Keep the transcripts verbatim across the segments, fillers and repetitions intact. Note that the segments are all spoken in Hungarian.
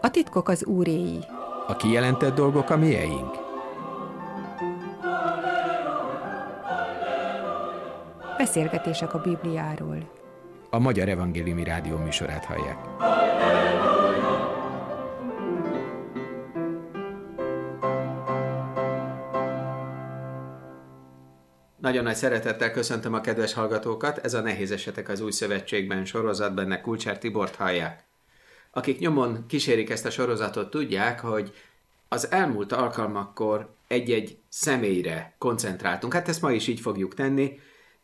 A titkok az Úréi. A kijelentett dolgok a mieink. Beszélgetések a Bibliáról. A Magyar Evangéliumi Rádió műsorát hallják. Nagyon nagy szeretettel köszöntöm a kedves hallgatókat, ez a Nehéz esetek az Új Szövetségben sorozat, benne Kulcsár Tibort hallják. Akik nyomon kísérik ezt a sorozatot, tudják, hogy az elmúlt alkalmakkor egy-egy személyre koncentráltunk. Hát ezt ma is így fogjuk tenni,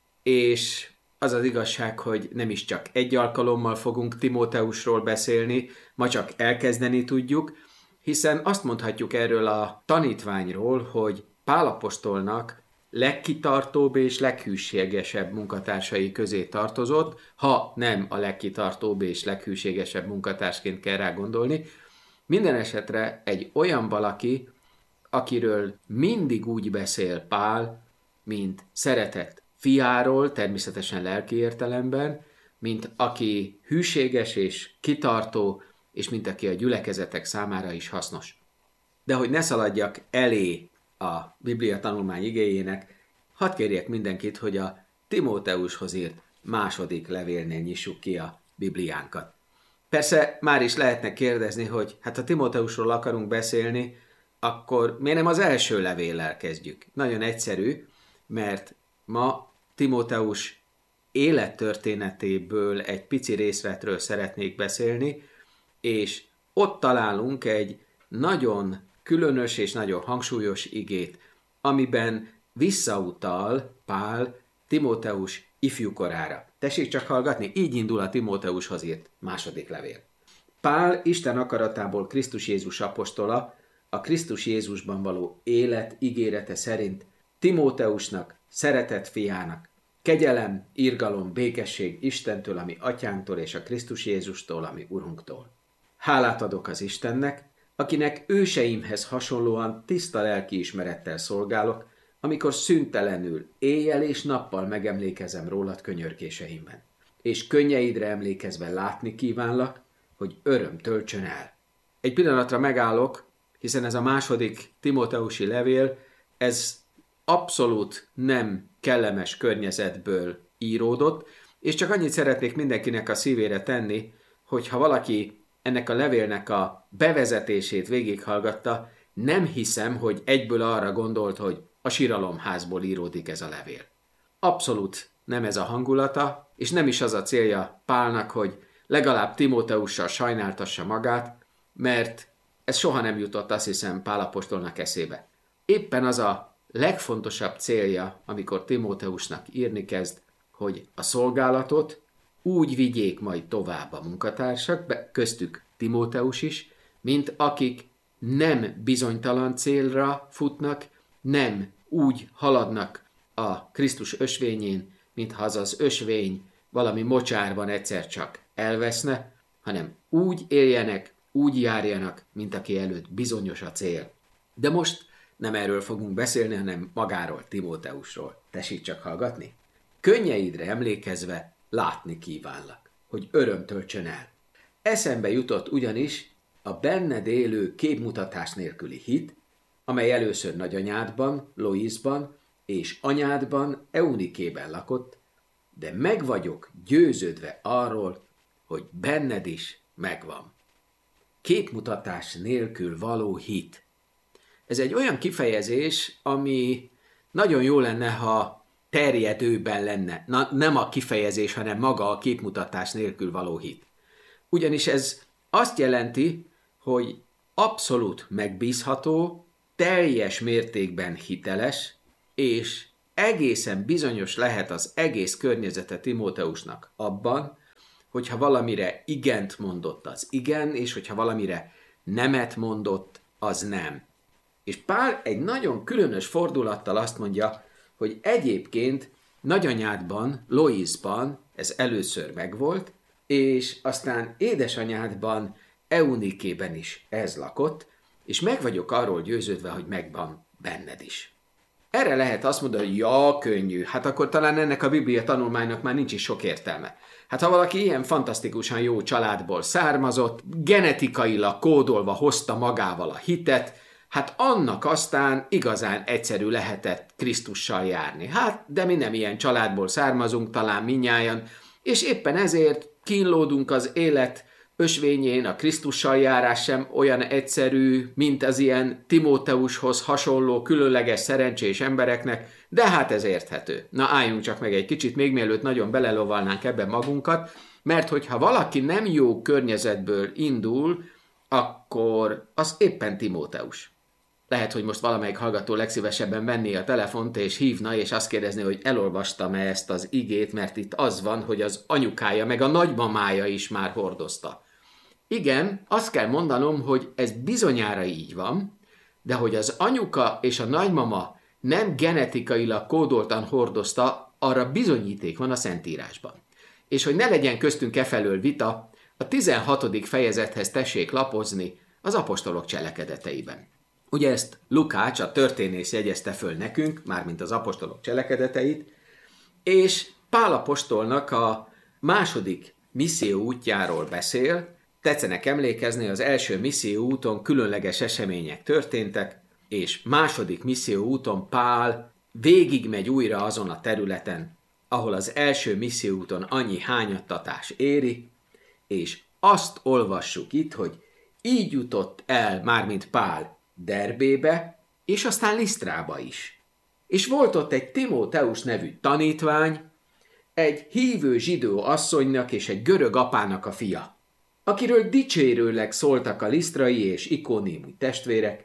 és az az igazság, hogy nem is csak egy alkalommal fogunk Timóteusról beszélni, ma csak elkezdeni tudjuk, hiszen azt mondhatjuk erről a tanítványról, hogy Pál apostolnak legkitartóbb és leghűségesebb munkatársai közé tartozott, ha nem a legkitartóbb és leghűségesebb munkatársként kell rá gondolni. Minden esetre egy olyan valaki, akiről mindig úgy beszél Pál, mint szeretett fiáról, természetesen lelki értelemben, mint aki hűséges és kitartó, és mint aki a gyülekezetek számára is hasznos. De hogy ne szaladjak elé a Biblia tanulmány igéjének, hadd kérjek mindenkit, hogy a Timóteushoz írt második levélnél nyissuk ki a Bibliánkat. Persze már is lehetne kérdezni, hogy hát ha Timóteusról akarunk beszélni, akkor miért nem az első levéllel kezdjük? Nagyon egyszerű, mert ma Timóteus élettörténetéből egy pici részletről szeretnék beszélni, és ott találunk egy nagyon különös és nagyon hangsúlyos igét, amiben visszautal Pál Timóteus ifjúkorára. Tessék csak hallgatni, így indul a Timóteushoz írt második levél. Pál Isten akaratából Krisztus Jézus apostola, a Krisztus Jézusban való élet ígérete szerint Timóteusnak, szeretett fiának, kegyelem, irgalom, békesség Istentől, ami atyánktól, és a Krisztus Jézustól, ami Urunktól. Hálát adok az Istennek, akinek őseimhez hasonlóan tiszta lelkiismerettel szolgálok, amikor szüntelenül, éjjel és nappal megemlékezem rólad könyörgéseimben. És könnyeidre emlékezve látni kívánlak, hogy öröm töltsön el. Egy pillanatra megállok, hiszen ez a második timóteusi levél, ez abszolút nem kellemes környezetből íródott, és csak annyit szeretnék mindenkinek a szívére tenni, hogy ha valaki ennek a levélnek a bevezetését végighallgatta, nem hiszem, hogy egyből arra gondolt, hogy a síralomházból íródik ez a levél. Abszolút nem ez a hangulata, és nem is az a célja Pálnak, hogy legalább Timóteussal sajnáltassa magát, mert ez soha nem jutott, azt hiszem, Pál apostolnak eszébe. Éppen az a legfontosabb célja, amikor Timóteusnak írni kezd, hogy a szolgálatot úgy vigyék majd tovább a munkatársak, köztük Timóteus is, mint akik nem bizonytalan célra futnak, nem úgy haladnak a Krisztus ösvényén, mintha az az ösvény valami mocsárban egyszer csak elveszne, hanem úgy éljenek, úgy járjanak, mint aki előtt bizonyos a cél. De most nem erről fogunk beszélni, hanem magáról, Timóteusról. Tessék csak hallgatni. Könnyeidre emlékezve látni kívánlak, hogy öröm töltsön el. Eszembe jutott ugyanis a benned élő képmutatás nélküli hit, amely először nagyanyádban, Loisban és anyádban, Eunikében lakott, de meg vagyok győződve arról, hogy benned is megvan. Képmutatás nélkül való hit. Ez egy olyan kifejezés, ami nagyon jó lenne, ha terjedőben lenne. Na, nem a kifejezés, hanem maga a képmutatás nélkül való hit. Ugyanis ez azt jelenti, hogy abszolút megbízható, teljes mértékben hiteles, és egészen bizonyos lehet az egész környezete Timóteusnak abban, hogyha valamire igent mondott, az igen, és hogyha valamire nemet mondott, az nem. És Pál egy nagyon különös fordulattal azt mondja, hogy egyébként nagyanyádban, Loisban ez először megvolt, és aztán édesanyádban, Eunikében is ez lakott, és meg vagyok arról győződve, hogy megvan benned is. Erre lehet azt mondani, hogy ja, könnyű, hát akkor talán ennek a Biblia tanulmánynak már nincs is sok értelme. Hát ha valaki ilyen fantasztikusan jó családból származott, genetikailag kódolva hozta magával a hitet, hát annak aztán igazán egyszerű lehetett Krisztussal járni. Hát, de mi nem ilyen családból származunk, talán mindnyájan, és éppen ezért kínlódunk az élet ösvényén, a Krisztussal járás sem olyan egyszerű, mint az ilyen Timóteushoz hasonló különleges szerencsés embereknek, de hát ez érthető. Na álljunk csak meg egy kicsit, még mielőtt nagyon belelovalnánk ebbe magunkat, mert hogyha valaki nem jó környezetből indul, akkor az éppen Timóteus. Lehet, hogy most valamelyik hallgató legszívesebben venné a telefont és hívna, és azt kérdezné, hogy elolvastam-e ezt az igét, mert itt az van, hogy az anyukája meg a nagymamája is már hordozta. Igen, azt kell mondanom, hogy ez bizonyára így van, de hogy az anyuka és a nagymama nem genetikailag kódoltan hordozta, arra bizonyíték van a Szentírásban. És hogy ne legyen köztünk e felől vita, a tizenhatodik fejezethez tessék lapozni az apostolok cselekedeteiben. Ugye ezt Lukács, a történész jegyezte föl nekünk, mármint az apostolok cselekedeteit, és Pál apostolnak a második misszió útjáról beszél. Tetszenek emlékezni, az első misszió úton különleges események történtek, és második misszió úton Pál végigmegy újra azon a területen, ahol az első misszió úton annyi hányattatás éri, és azt olvassuk itt, hogy így jutott el, mármint Pál, Derbébe, és aztán Lisztrába is. És volt ott egy Timóteus nevű tanítvány, egy hívő zsidó asszonynak és egy görög apának a fia, akiről dicsérőleg szóltak a lisztrai és ikóniumi testvérek.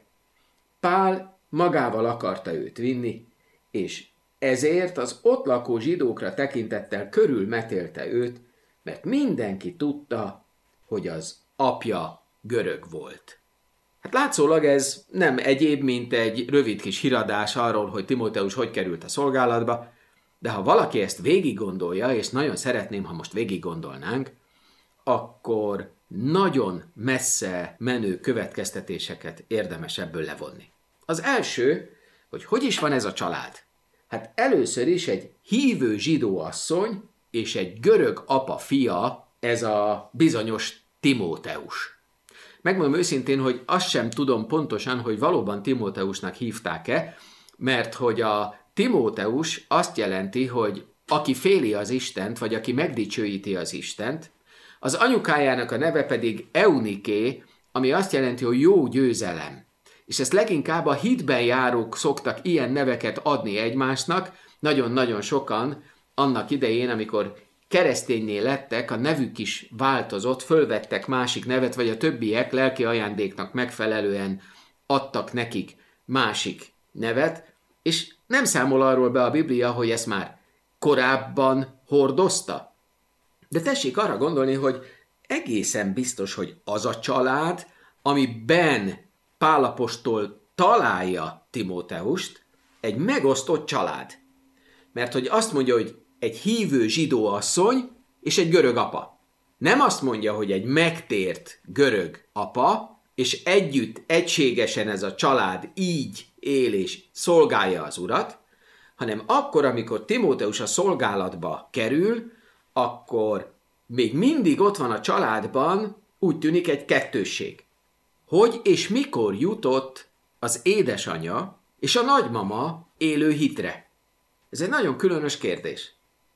Pál magával akarta őt vinni, és ezért az ott lakó zsidókra tekintettel körülmetélte őt, mert mindenki tudta, hogy az apja görög volt. Hát látszólag ez nem egyéb, mint egy rövid kis híradás arról, hogy Timóteus hogy került a szolgálatba, de ha valaki ezt végig gondolja, és nagyon szeretném, ha most végig gondolnánk, akkor nagyon messze menő következtetéseket érdemes ebből levonni. Az első, hogy hogy is van ez a család? Hát először is egy hívő zsidó asszony és egy görög apa fia, ez a bizonyos Timóteus. Megmondom őszintén, hogy azt sem tudom pontosan, hogy valóban Timóteusnak hívták-e, mert hogy a Timóteus azt jelenti, hogy aki féli az Istent, vagy aki megdicsőíti az Istent, az anyukájának a neve pedig Euniké, ami azt jelenti, hogy jó győzelem. És ezt leginkább a hitben járók szoktak ilyen neveket adni egymásnak, nagyon-nagyon sokan annak idején, amikor keresztényné lettek, a nevük is változott, fölvettek másik nevet, vagy a többiek lelki ajándéknak megfelelően adtak nekik másik nevet, és nem számol arról be a Biblia, hogy ezt már korábban hordozta. De tessék arra gondolni, hogy egészen biztos, hogy az a család, amiben Pál apostol találja Timóteust, egy megosztott család. Mert hogy azt mondja, hogy egy hívő zsidó asszony és egy görög apa. Nem azt mondja, hogy egy megtért görög apa, és együtt, egységesen ez a család így él és szolgálja az Urat, hanem akkor, amikor Timóteus a szolgálatba kerül, akkor még mindig ott van a családban, úgy tűnik, egy kettősség. Hogy és mikor jutott az édesanyja és a nagymama élő hitre? Ez egy nagyon különös kérdés.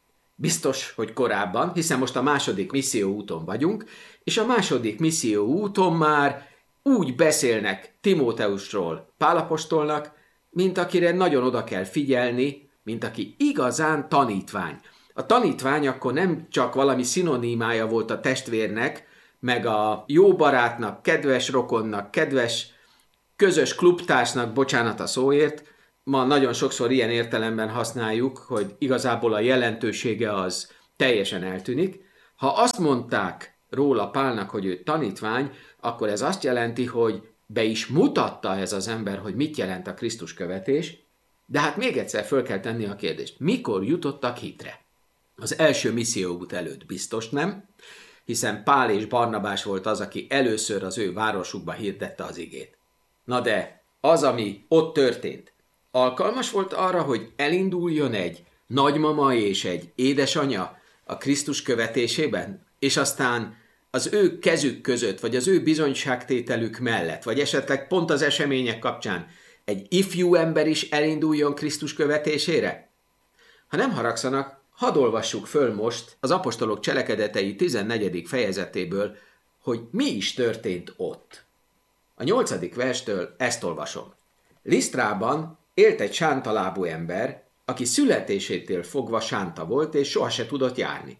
Biztos, hogy korábban, hiszen most a második misszió úton vagyunk, és a második misszió úton már úgy beszélnek Timóteusról Pál apostolnak, mint akire nagyon oda kell figyelni, mint aki igazán tanítvány. A tanítvány akkor nem csak valami szinonimája volt a testvérnek, meg a jó barátnak, kedves rokonnak, kedves közös klubtársnak, bocsánat a szóért, ma nagyon sokszor ilyen értelemben használjuk, hogy igazából a jelentősége az teljesen eltűnik. Ha azt mondták róla Pálnak, hogy ő tanítvány, akkor ez azt jelenti, hogy be is mutatta ez az ember, hogy mit jelent a Krisztus követés, de hát még egyszer föl kell tenni a kérdést, mikor jutottak hitre? Az első misszióút előtt biztos nem, hiszen Pál és Barnabás volt az, aki először az ő városukba hirdette az igét. Na de az, ami ott történt, alkalmas volt arra, hogy elinduljon egy nagymama és egy édesanyja, a Krisztus követésében, és aztán az ő kezük között, vagy az ő bizonyságtételük mellett, vagy esetleg pont az események kapcsán egy ifjú ember is elinduljon Krisztus követésére? Ha nem haragszanak, hadd olvassuk föl most az apostolok cselekedetei tizennegyedik fejezetéből, hogy mi is történt ott. A nyolcadik verstől ezt olvasom. Lisztrában élt egy sántalábú ember, aki születésétől fogva sánta volt, és soha se tudott járni.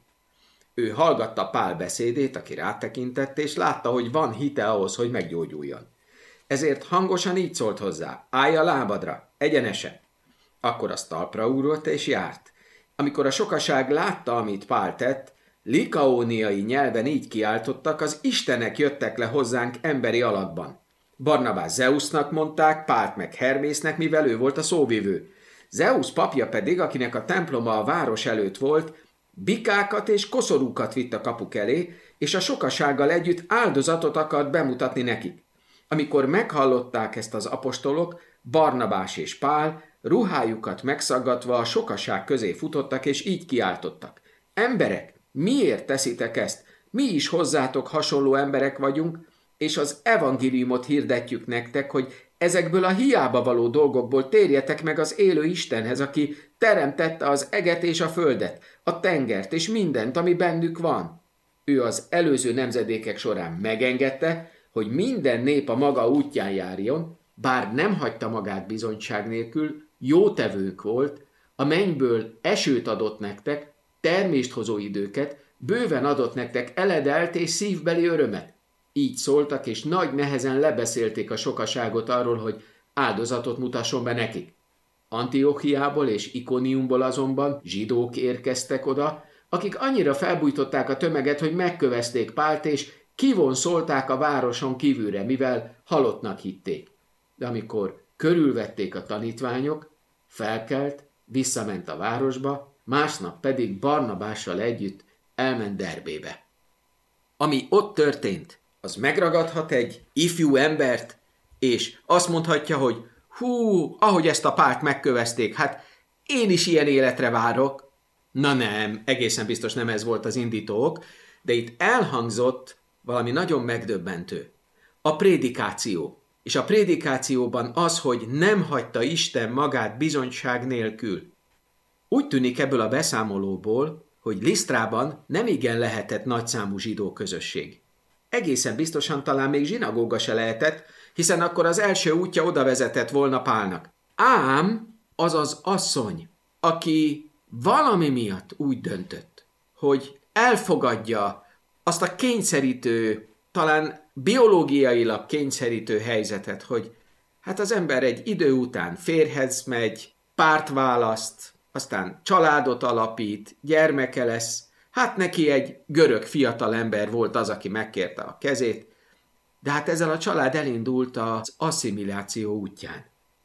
Ő hallgatta Pál beszédét, aki rátekintett, és látta, hogy van hite ahhoz, hogy meggyógyuljon. Ezért hangosan így szólt hozzá, állj a lábadra, egyenesen. Akkor az talpra ugrott és járt. Amikor a sokaság látta, amit Pál tett, likaóniai nyelven így kiáltottak, az istenek jöttek le hozzánk emberi alakban. Barnabás Zeusnak mondták, Pált meg Hermésznek, mivel ő volt a szóvivő. Zeusz papja pedig, akinek a temploma a város előtt volt, bikákat és koszorúkat vitt a kapuk elé, és a sokasággal együtt áldozatot akart bemutatni nekik. Amikor meghallották ezt az apostolok, Barnabás és Pál ruhájukat megszaggatva a sokaság közé futottak, és így kiáltottak. Emberek, miért teszitek ezt? Mi is hozzátok hasonló emberek vagyunk, és az evangéliumot hirdetjük nektek, hogy ezekből a hiába való dolgokból térjetek meg az élő Istenhez, aki teremtette az eget és a földet, a tengert és mindent, ami bennük van. Ő az előző nemzedékek során megengedte, hogy minden nép a maga útján járjon, bár nem hagyta magát bizonyság nélkül, jótevők volt, a mennyből esőt adott nektek, termést hozó időket, bőven adott nektek eledelt és szívbeli örömet. Így szóltak, és nagy nehezen lebeszélték a sokaságot arról, hogy áldozatot mutasson be nekik. Antiochiából és Ikoniumból azonban zsidók érkeztek oda, akik annyira felbújtották a tömeget, hogy megkövezték Pált, és kivonszolták a városon kívülre, mivel halottnak hitték. De amikor körülvették a tanítványok, felkelt, visszament a városba, másnap pedig Barnabással együtt elment Derbébe. Ami ott történt, az megragadhat egy ifjú embert, és azt mondhatja, hogy hú, ahogy ezt a Pált megkövezték, hát én is ilyen életre várok. Na nem, egészen biztos nem ez volt az indítók, de itt elhangzott valami nagyon megdöbbentő. A prédikáció. És a prédikációban az, hogy nem hagyta Isten magát bizonyság nélkül. Úgy tűnik ebből a beszámolóból, hogy Lisztrában nem igen lehetett nagyszámú zsidó közösség. Egészen biztosan talán még zsinagóga se lehetett, hiszen akkor az első útja oda vezetett volna Pálnak. Ám az az asszony, aki valami miatt úgy döntött, hogy elfogadja azt a kényszerítő, talán biológiailag kényszerítő helyzetet, hogy hát az ember egy idő után férjhez megy, párt választ, aztán családot alapít, gyermeke lesz. Hát neki egy görög fiatalember volt az, aki megkérte a kezét, de hát ezzel a család elindult az asszimiláció útján.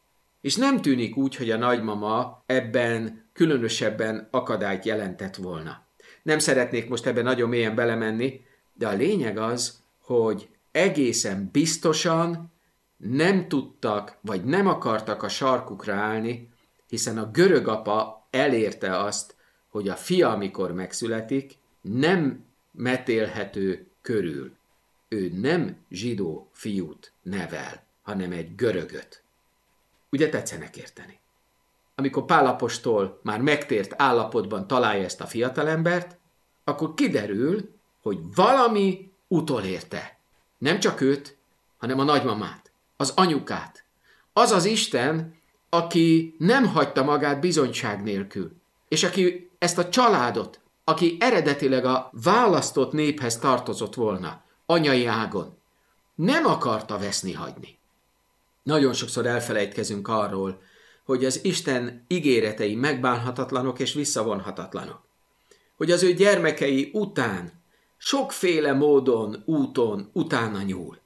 És nem tűnik úgy, hogy a nagymama ebben különösebben akadályt jelentett volna. Nem szeretnék most ebben nagyon mélyen belemenni, de a lényeg az, hogy egészen biztosan nem tudtak, vagy nem akartak a sarkukra állni, hiszen a görög apa elérte azt, hogy a fia, amikor megszületik, nem metélhető körül. Ő nem zsidó fiút nevel, hanem egy görögöt. Ugye tetszenek érteni? Amikor Pál apostol már megtért állapotban találja ezt a fiatalembert, akkor kiderül, hogy valami utolérte. Nem csak őt, hanem a nagymamát, az anyukát. Az az Isten, aki nem hagyta magát bizonyság nélkül, és aki ezt a családot, aki eredetileg a választott néphez tartozott volna, anyai ágon, nem akarta veszni hagyni. Nagyon sokszor elfelejtkezünk arról, hogy az Isten ígéretei megbánhatatlanok és visszavonhatatlanok. Hogy az ő gyermekei után sokféle módon, úton utána nyúl.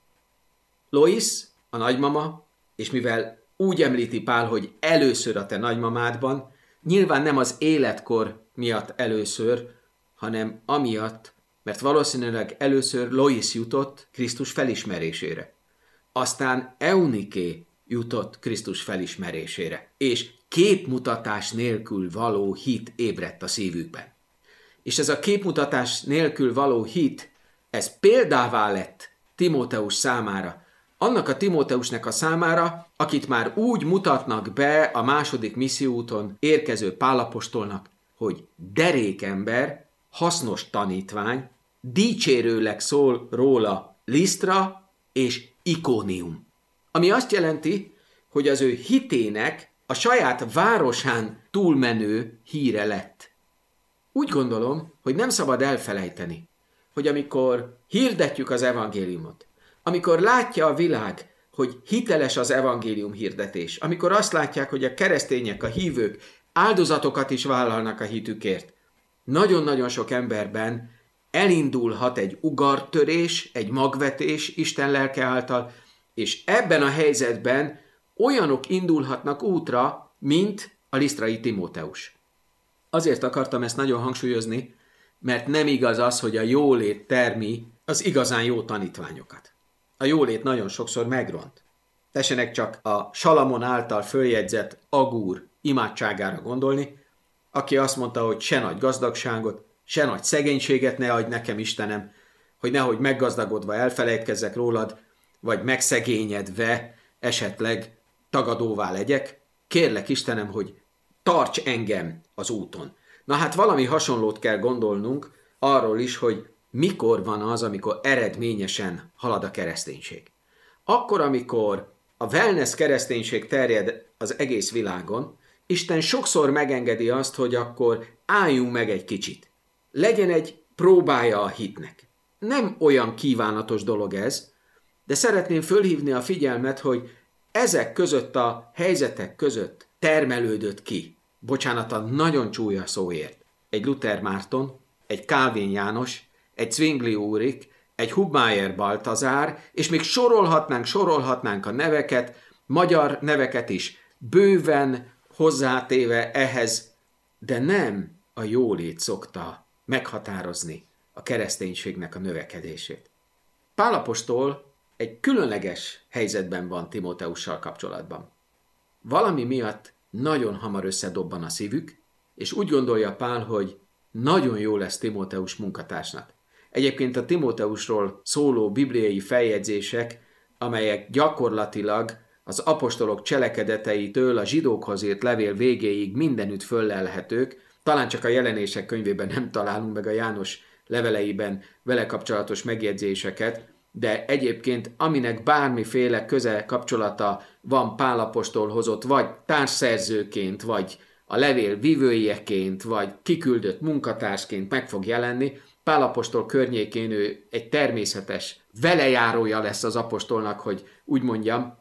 Lois, a nagymama, és mivel úgy említi Pál, hogy először a te nagymamádban, nyilván nem az életkor miatt először, hanem amiatt, mert valószínűleg először Lois jutott Krisztus felismerésére. Aztán Euniké jutott Krisztus felismerésére, és képmutatás nélkül való hit ébredt a szívükben. és ez a képmutatás nélkül való hit, ez példává lett Timóteus számára. Annak a Timóteusnak a számára, akit már úgy mutatnak be a második misszióúton érkező Pál apostolnak, hogy derékember, hasznos tanítvány, dicsérőleg szól róla Lisztra és Ikónium. Ami azt jelenti, hogy az ő hitének a saját városán túlmenő híre lett. Úgy gondolom, hogy nem szabad elfelejteni, hogy amikor hirdetjük az evangéliumot, amikor látja a világ, hogy hiteles az evangélium hirdetés, amikor azt látják, hogy a keresztények, a hívők áldozatokat is vállalnak a hitükért, nagyon-nagyon sok emberben elindulhat egy ugartörés, egy magvetés Isten lelke által, és ebben a helyzetben olyanok indulhatnak útra, mint a lisztrai Timóteus. Azért akartam ezt nagyon hangsúlyozni, mert nem igaz az, hogy a jólét termi az igazán jó tanítványokat. A jólét nagyon sokszor megront. Tessenek csak a Salamon által följegyzett Agúr imádságára gondolni, aki azt mondta, hogy se nagy gazdagságot, se nagy szegénységet ne adj nekem, Istenem, hogy nehogy meggazdagodva elfelejtkezzek rólad, vagy megszegényedve esetleg tagadóvá legyek. Kérlek, Istenem, hogy tarts engem az úton. Na hát valami hasonlót kell gondolnunk arról is, hogy mikor van az, amikor eredményesen halad a kereszténység. Akkor, amikor a wellness kereszténység terjed az egész világon, Isten sokszor megengedi azt, hogy akkor álljunk meg egy kicsit. Legyen egy próbája a hitnek. Nem olyan kívánatos dolog ez, de szeretném fölhívni a figyelmet, hogy ezek között a helyzetek között termelődött ki, bocsánat a nagyon csúnya szóért, egy Luther Márton, egy Calvin János, egy Zwingli Ulrich, egy Hubmaier Baltazár, és még sorolhatnánk, sorolhatnánk a neveket, magyar neveket is, bőven hozzátéve ehhez, de nem a jólét szokta meghatározni a kereszténységnek a növekedését. Pál apostol egy különleges helyzetben van Timóteussal kapcsolatban. Valami miatt nagyon hamar összedobban a szívük, és úgy gondolja Pál, hogy nagyon jó lesz Timóteus munkatársnak. Egyébként a Timóteusról szóló bibliai feljegyzések, amelyek gyakorlatilag az apostolok cselekedeteitől a zsidókhoz írt levél végéig mindenütt föllelhetők, talán csak a Jelenések könyvében nem találunk meg a János leveleiben vele kapcsolatos megjegyzéseket, de egyébként aminek bármiféle köze kapcsolata van Pál apostolhoz ott, vagy társszerzőként, vagy a levél vívőjeként, vagy kiküldött munkatársként meg fog jelenni, Pál apostol környékén ő egy természetes velejárója lesz az apostolnak, hogy úgy mondjam,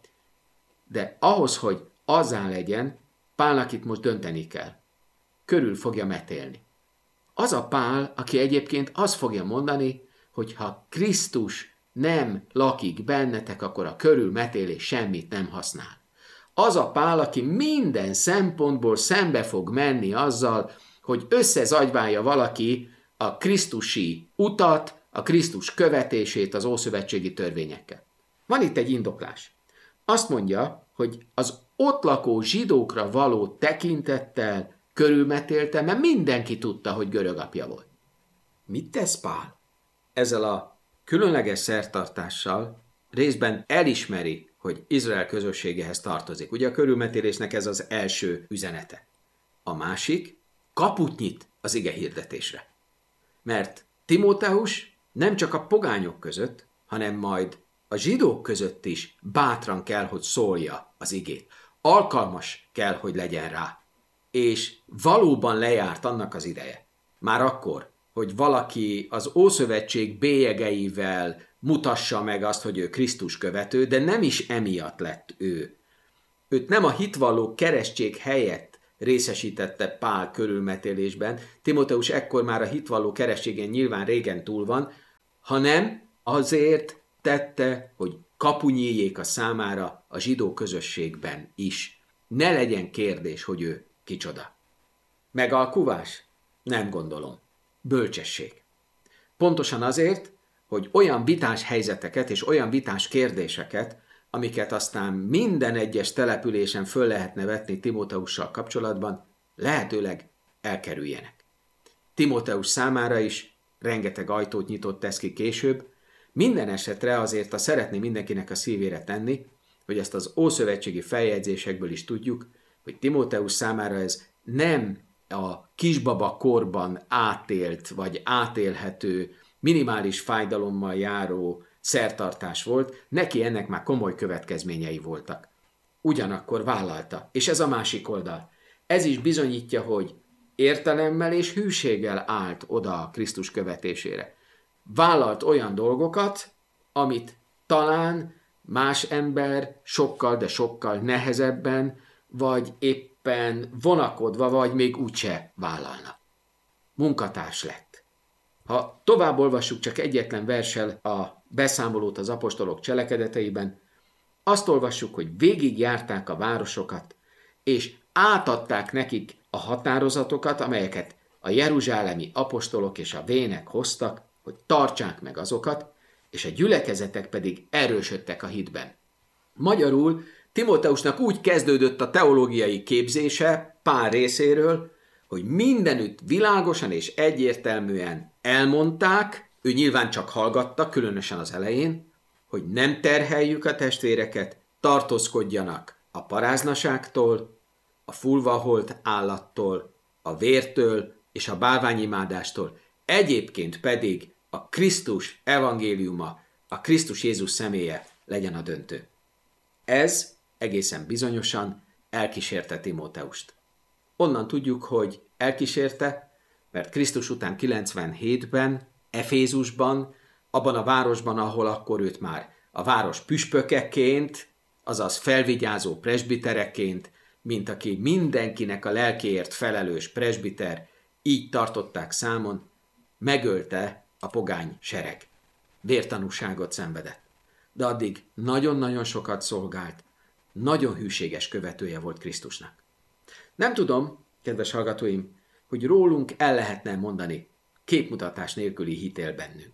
de ahhoz, hogy azzá legyen, Pálnak itt most dönteni kell. Körül fogja metélni. Az a Pál, aki egyébként azt fogja mondani, hogy ha Krisztus nem lakik bennetek, akkor a körülmetélés semmit nem használ. Az a Pál, aki minden szempontból szembe fog menni azzal, hogy összezagyválja valaki a krisztusi utat, a Krisztus követését az ószövetségi törvényekkel. Van itt egy indoklás. Azt mondja, hogy az ott lakó zsidókra való tekintettel körülmetélte, mert mindenki tudta, hogy görög apja volt. Mit tesz Pál? Ezzel a különleges szertartással részben elismeri, hogy Izrael közösségehez tartozik. Ugye a körülmetélésnek ez az első üzenete. A másik kaput nyit az ige hirdetésre. Mert Timóteus nem csak a pogányok között, hanem majd a zsidók között is bátran kell, hogy szólja az igét. Alkalmas kell, hogy legyen rá. És valóban lejárt annak az ideje. Már akkor, hogy valaki az Ószövetség bélyegeivel mutassa meg azt, hogy ő Krisztus követő, de nem is emiatt lett ő. Őt nem a hitvalló keresztség helyett részesítette Pál körülmetélésben, Timóteus ekkor már a hitvalló keresztségen nyilván régen túl van, hanem azért tette, hogy kapu nyíljék a számára a zsidó közösségben is. Ne legyen kérdés, hogy ő kicsoda. Megalkuvás? Nem gondolom. Bölcsesség. Pontosan azért, hogy olyan vitás helyzeteket és olyan vitás kérdéseket, amiket aztán minden egyes településen föl lehetne vetni Timóteussal kapcsolatban, lehetőleg elkerüljenek. Timóteus számára is rengeteg ajtót nyitott ez ki később. Minden esetre azért a szeretném mindenkinek a szívére tenni, hogy ezt az ószövetségi feljegyzésekből is tudjuk, hogy Timóteus számára ez nem a kisbaba korban átélt, vagy átélhető, minimális fájdalommal járó szertartás volt, neki ennek már komoly következményei voltak. Ugyanakkor vállalta, és ez a másik oldal. Ez is bizonyítja, hogy értelemmel és hűséggel állt oda a Krisztus követésére. Vállalt olyan dolgokat, amit talán más ember sokkal, de sokkal nehezebben, vagy éppen vonakodva, vagy még úgyse vállalna. Munkatárs lett. Ha tovább olvassuk csak egyetlen verssel a beszámolót az apostolok cselekedeteiben, azt olvassuk, hogy végigjárták a városokat, és átadták nekik a határozatokat, amelyeket a jeruzsálemi apostolok és a vének hoztak, hogy tartsák meg azokat, és a gyülekezetek pedig erősödtek a hitben. Magyarul Timóteusnak úgy kezdődött a teológiai képzése Pál részéről, hogy mindenütt világosan és egyértelműen elmondták, ő nyilván csak hallgatta, különösen az elején, hogy nem terheljük a testvéreket, tartózkodjanak a paráznaságtól, a fulvaholt állattól, a vértől és a bálványimádástól, egyébként pedig a Krisztus evangéliuma, a Krisztus Jézus személye legyen a döntő. Ez egészen bizonyosan elkísérte Timóteust. Onnan tudjuk, hogy elkísérte, mert Krisztus után kilencvenhétben, Efézusban, abban a városban, ahol akkor őt már a város püspökeként, azaz felvigyázó presbitereként, mint aki mindenkinek a lelkéért felelős presbiter, így tartották számon, megölte a pogány sereg. Vértanúságot szenvedett. De addig nagyon-nagyon sokat szolgált, nagyon hűséges követője volt Krisztusnak. Nem tudom, kedves hallgatóim, hogy rólunk el lehetne mondani, képmutatás nélküli hitél bennünk.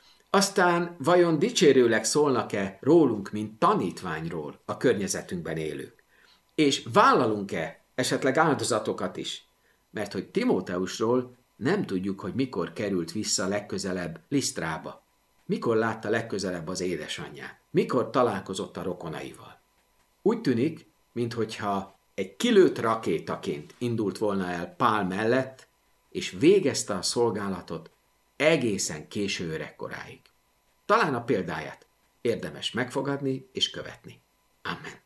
Aztán vajon dicsérőleg szólnak-e rólunk, mint tanítványról a környezetünkben élők? És vállalunk-e esetleg áldozatokat is? Mert hogy Timóteusról nem tudjuk, hogy mikor került vissza legközelebb Lisztrába. Mikor látta legközelebb az édesanyját? Mikor találkozott a rokonaival? Úgy tűnik, minthogyha egy kilőtt rakétaként indult volna el Pál mellett, és végezte a szolgálatot egészen késő öregkoráig. Talán a példáját érdemes megfogadni és követni. Amen.